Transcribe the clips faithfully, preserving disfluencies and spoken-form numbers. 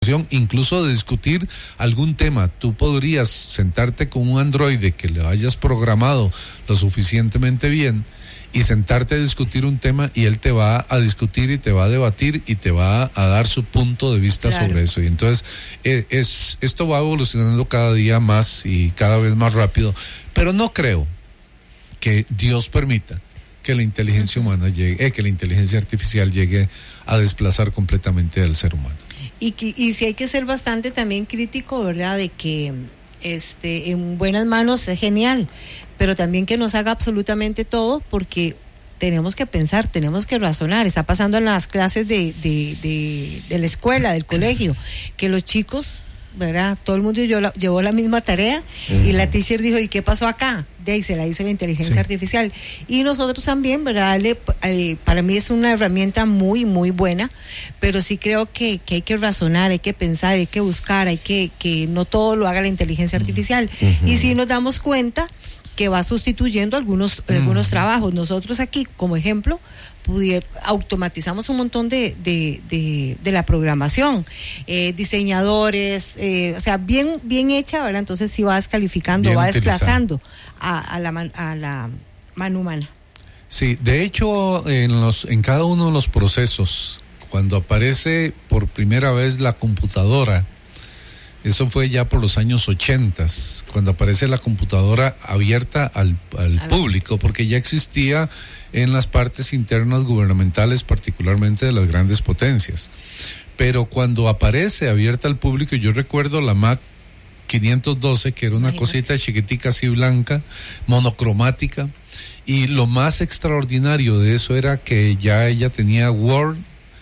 incluso de discutir algún tema. Tú podrías sentarte con un androide que le hayas programado lo suficientemente bien y sentarte a discutir un tema y él te va a discutir y te va a debatir y te va a dar su punto de vista claro. sobre eso. Y entonces eh, es, esto va evolucionando cada día más y cada vez más rápido, pero no creo que Dios permita que la inteligencia humana llegue, eh, que la inteligencia artificial llegue a desplazar completamente al ser humano. Y, y sí hay que ser bastante también crítico, ¿verdad? De que este en buenas manos es genial, pero también que nos haga absolutamente todo, porque tenemos que pensar, tenemos que razonar. Está pasando en las clases de, de, de, de la escuela, del colegio, que los chicos, ¿verdad? Todo el mundo llevó la, llevó la misma tarea uh-huh. y la teacher dijo, ¿y qué pasó acá? De ahí se la hizo la inteligencia sí. artificial. Y nosotros también, ¿verdad? Le, eh, para mí es una herramienta muy, muy buena, pero sí creo que, que hay que razonar, hay que pensar, hay que buscar, hay que, que no todo lo haga la inteligencia artificial. Uh-huh. Y sí nos damos cuenta que va sustituyendo algunos, uh-huh. algunos trabajos. Nosotros aquí, como ejemplo, Pudier, automatizamos un montón de, de, de, de la programación, eh, diseñadores, eh, o sea, bien, bien hecha, ¿verdad? Entonces sí va descalificando, bien va utilizado. desplazando a, a, la man, a la mano humana. Sí, de hecho, en, los, en cada uno de los procesos, cuando aparece por primera vez la computadora, eso fue ya por los años ochentas, cuando aparece la computadora abierta al, al público, porque ya existía en las partes internas gubernamentales, particularmente de las grandes potencias. Pero cuando aparece abierta al público, yo recuerdo la Mac quinientos doce, que era una Imagínate. cosita chiquitica así blanca, monocromática, y lo más extraordinario de eso era que ya ella tenía Word,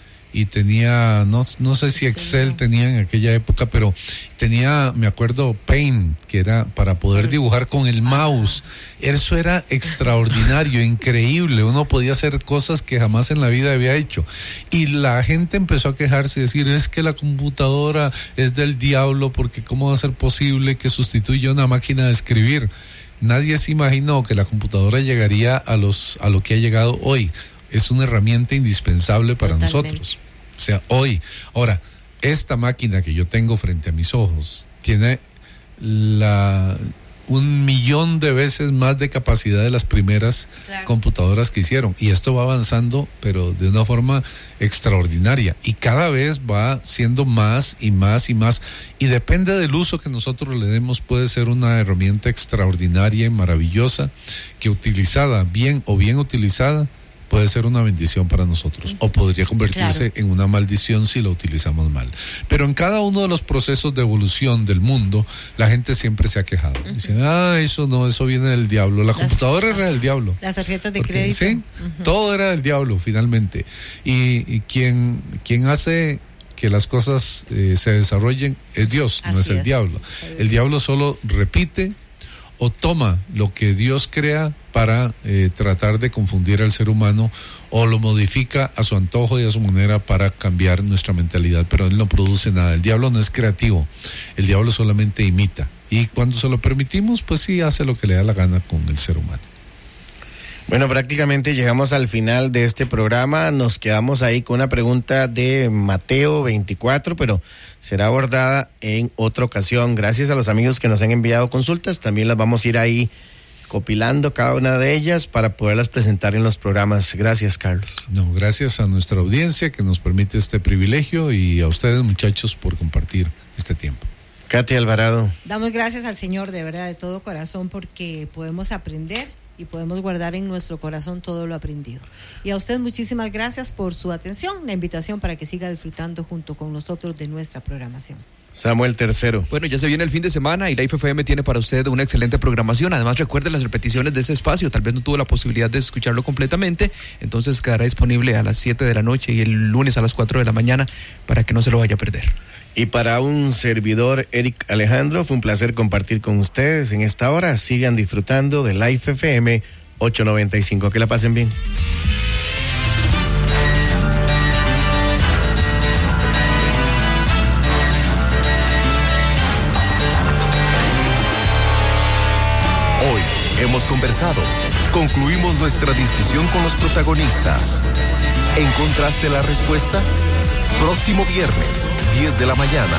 y tenía, no, no sé si Excel sí, no. tenía en aquella época, pero tenía, me acuerdo, Paint, que era para poder dibujar con el mouse. Eso era extraordinario, increíble. Uno podía hacer cosas que jamás en la vida había hecho. Y la gente empezó a quejarse y decir, es que la computadora es del diablo, porque ¿cómo va a ser posible que sustituya una máquina de escribir? Nadie se imaginó que la computadora llegaría a los, a lo que ha llegado hoy. Es una herramienta indispensable para Totalmente. nosotros. O sea, hoy, ahora, esta máquina que yo tengo frente a mis ojos tiene la un millón de veces más de capacidad de las primeras claro. computadoras que hicieron. Y esto va avanzando, pero de una forma extraordinaria. Y cada vez va siendo más y más y más. Y depende del uso que nosotros le demos, puede ser una herramienta extraordinaria y maravillosa, que utilizada bien o bien utilizada, puede ser una bendición para nosotros, o podría convertirse claro. en una maldición si lo utilizamos mal. Pero en cada uno de los procesos de evolución del mundo, la gente siempre se ha quejado. Uh-huh. Dicen, ah, eso no, eso viene del diablo. La las, computadora uh, era del diablo. Las tarjetas de Porque, crédito. Sí, uh-huh. todo era del diablo, finalmente. Y, y quien, quien hace que las cosas eh, se desarrollen es Dios, Así no es el es. diablo. El diablo solo repite o toma lo que Dios crea para eh, tratar de confundir al ser humano, o lo modifica a su antojo y a su manera para cambiar nuestra mentalidad, pero él no produce nada. El diablo no es creativo, el diablo solamente imita, y cuando se lo permitimos, pues sí hace lo que le da la gana con el ser humano. Bueno, prácticamente llegamos al final de este programa. Nos quedamos ahí con una pregunta de Mateo veinticuatro, pero será abordada en otra ocasión. Gracias a los amigos que nos han enviado consultas. También las vamos a ir ahí copilando cada una de ellas para poderlas presentar en los programas. Gracias, Carlos. No, gracias a nuestra audiencia que nos permite este privilegio, y a ustedes, muchachos, por compartir este tiempo. Katy Alvarado. Damos gracias al Señor, de verdad, de todo corazón, porque podemos aprender y podemos guardar en nuestro corazón todo lo aprendido. Y a usted muchísimas gracias por su atención, la invitación para que siga disfrutando junto con nosotros de nuestra programación. Samuel Tercero. Bueno, ya se viene el fin de semana y la I F F M tiene para usted una excelente programación. Además, recuerde las repeticiones de ese espacio. Tal vez no tuvo la posibilidad de escucharlo completamente, entonces quedará disponible a las siete de la noche y el lunes a las cuatro de la mañana para que no se lo vaya a perder. Y para un servidor, Eric Alejandro, fue un placer compartir con ustedes en esta hora. Sigan disfrutando de la I F F M ochocientos noventa y cinco. Que la pasen bien. Hoy hemos conversado. Concluimos nuestra discusión con los protagonistas. ¿Encontraste la respuesta? Próximo viernes, diez de la mañana.